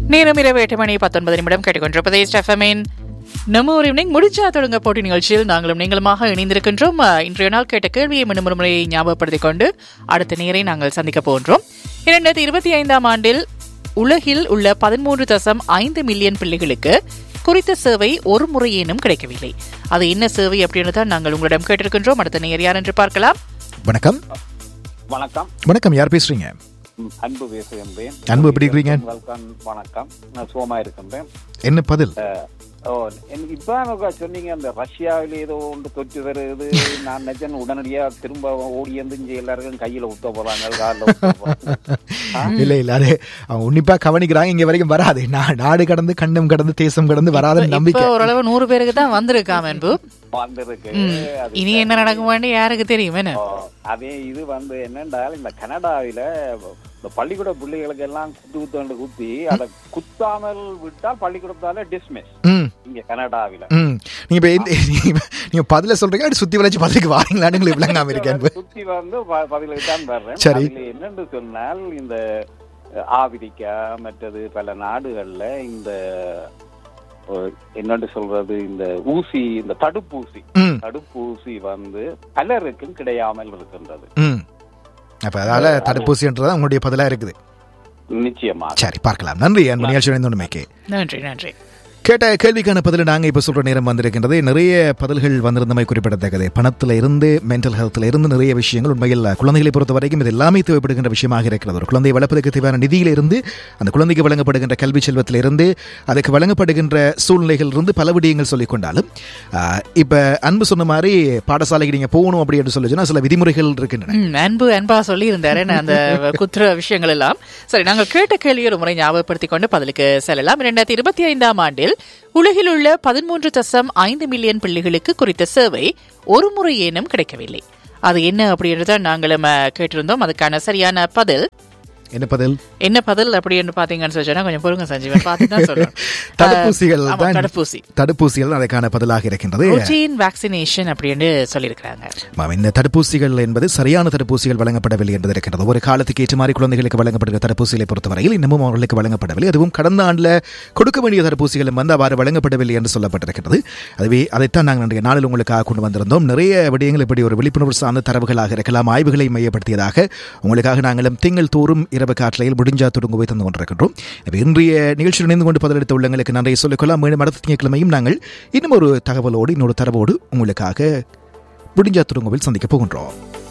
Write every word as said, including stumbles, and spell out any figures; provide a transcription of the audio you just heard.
நேரம் இரவு எட்டு மணி பத்தொன்பது நிமிடம் கேட்டுக்கொண்டிருப்பதை ஸ்டெஃபமின் நம்ம ஒரு ஈவினிங் முடிச்சா தொடங்க போட்டி நிகழ்ச்சியில் நாங்களும் நீங்களுமாக இணைந்திருக்கின்றோம். இன்றைய நாள் கேட்ட கேள்வியை மீண்டும் ஒரு முறையை ஞாபகப்படுத்திக் கொண்டு அடுத்த நேரை நாங்கள் சந்திக்க போகின்றோம். இரண்டாயிரத்தி இருபத்தி ஐந்தாம் ஆண்டில் உலகில் உள்ள பதிமூன்று தசம் ஐந்து மில்லியன் பிள்ளைகளுக்கு குறித்த சேவை ஒரு முறையேனும் கிடைக்கவில்லை. அது என்ன சேவை அப்படின்னு தான் நாங்கள் உங்களிடம் கேட்டிருக்கின்றோம். அடுத்த நேர் யார் என்று பார்க்கலாம். வணக்கம். வணக்கம். வணக்கம், யார் பேசுறீங்க? அன்பு பேசுகின்றேன். அன்பு, எப்படி இருக்கீங்க? வணக்கம், நான் சுகமா இருக்கின்றேன். என்ன பதில்? இப்ப சொன்னீங்க அந்த ரஷ்யாவில ஏதோ ஒன்று தொற்று வருது. நான் நினைச்சேன் உடனடியா திரும்ப ஓடி வந்து இங்க எல்லாருக்கும் கையில ஊத்த போறாங்க, காலில். இல்ல இல்ல, அது அவங்க உன்னிப்பா கவனிக்கிறாங்க. இங்க வரைக்கும் வராது. நாடு கடந்து கண்டம் கடந்து தேசம் கடந்து வராத நம்பிக்கை ஓரளவு நூறு பேருக்கு தான் வந்திருக்காம அன்பு வந்திருக்கு. இனி என்ன நடக்கும் வேண்டி யாருக்கு தெரியும். என்ன அதே இது வந்து என்னென்றால் இந்த கனடாவில இந்த பள்ளிக்கூட பிள்ளைகளுக்கு எல்லாம் குத்து குத்து குத்தி அதை குத்தாமல் விட்டால் பள்ளிக்கூடத்தால டிஸ்மிஸ் இங்க கனடாவில. நீங்க நீங்க பதில சொல்றீங்க, சுத்தி வளைச்சு பதிலுக்கு வாரீங்களான்னு விளங்காம இருக்கேன். சுத்தி வந்து பதிலுக்கு தான் வர்றேன். சரி, என்னன்னு சொன்னால் இந்த ஆப்பிரிக்கா மற்றது பல நாடுகள்ல இந்த என்னன்னு சொல்றது இந்த ஊசி, இந்த தடுப்பூசி தடுப்பூசி வந்து பலருக்கும் கிடையாமல் இருக்கின்றது. அப்ப அதால தடுப்பூசின்றது உங்களுடைய பதிலா இருக்குது. நிச்சயமா. சரி, பார்க்கலாம். நன்றி அன்பு நிகழ்ச்சி. நன்றி நன்றி. கேட்ட கேள்விக்கான பதில் நாங்கள் இப்போ சொல்கிற நேரம் வந்திருக்கின்றது. நிறைய பதில்கள் வந்திருந்தமை குறிப்பிடத்தக்கது. பணத்தில் இருந்து மென்டல் ஹெல்த்தில் இருந்து நிறைய விஷயங்கள் உண்மையில் குழந்தைகளை பொறுத்த வரைக்கும் இது எல்லாமே தேவைப்படுகின்ற விஷயமாக இருக்கிறது. ஒரு குழந்தையை வளர்ப்பதற்கு தேவையான நிதியிலிருந்து, அந்த குழந்தைக்கு வழங்கப்படுகின்ற கல்வி செல்வத்திலிருந்து, அதுக்கு வழங்கப்படுகின்ற சூழ்நிலைகள் இருந்து பல விடயங்கள் சொல்லிக் கொண்டாலும் இப்போ அன்பு சொன்ன மாதிரி பாடசாலைக்கு நீங்கள் போகணும் அப்படி என்று சொல்லி சொன்னால் சில விதிமுறைகள் இருக்கின்றன. அன்பு அன்பா சொல்லி இருந்தாரு அந்த குற்ற விஷயங்கள் எல்லாம். சரி, நாங்கள் கேட்ட கேள்வியை ஒரு முறை ஞாபகப்படுத்திக் கொண்டு பதிலுக்கு செல்லலாம். இரண்டாயிரத்தி இருபத்தி ஐந்தாம் ஆண்டில் உலகில் உள்ள பதிமூன்று தசம் ஐந்து மில்லியன் பிள்ளைகளுக்கு குறித்த சேவை ஒரு முறையேனும் கிடைக்கவில்லை. அது என்ன அப்படின்றதான் நாங்களும் கேட்டிருந்தோம். அதுக்கான சரியான பதில் என்ன பதில் என்ன பதில் அப்படி என்று பாத்தீங்கன்னு சொன்னா கொஞ்சம் பொறுங்க சஞ்சீவன், பார்த்து தான் சொல்றேன். தடுப்பூசிகள் தான், தடுப்பூசி தடுப்பூசிகள் அதுக்கான பதிலாக இருக்கின்றது. ப்ரோட்டீன் வேக்சினேஷன் அப்படின்னு சொல்லியிருக்கிறாங்க. இந்த தடுப்பூசிகள் என்பது சரியான தடுப்பூசிகள் வழங்கப்படவில்லை என்பது இருக்கின்றது. ஒரு காலத்துக்கு ஏற்ற மாதிரி குழந்தைகளுக்கு வழங்கப்படுகிற தடுப்பூசிகளை பொறுத்தவரையில் இன்னமும் அவர்களுக்கு வழங்கப்படவில்லை. அதுவும் கடந்த ஆண்டில் கொடுக்க வேண்டிய தடுப்பூசிகளும் வந்து அவ்வாறு வழங்கப்படவில்லை என்று சொல்லப்பட்டிருக்கிறது. அதுவே அதைத்தான் நாங்கள் இன்றைய நாளில் உங்களுக்காக கொண்டு வந்திருந்தோம். நிறைய விடயங்கள் இப்படி ஒரு விழிப்புணர்வு சார்ந்த தரவுகளாக இருக்கலாம், ஆய்வுகளை மையப்படுத்தியதாக உங்களுக்காக நாங்களும் திங்கள் தோறும் இரவு காற்றலையில் முடிஞ்சா தொடங்குவை தந்து கொண்டிருக்கின்றோம். இன்றைய நிகழ்ச்சியில் இணைந்து கொண்டு பதிலளித்த உள்ளங்களுக்கு நன்றியை சொல்லிக்கொள்ளலாம். மீண்டும் அடுத்த திங்கட்கிழமையும் நாங்கள் இன்னும் ஒரு தகவலோடு இன்னொரு தரவோடு உங்களுக்காக முடிஞ்சா தொடங்குவில் சந்திக்க போகின்றோம்.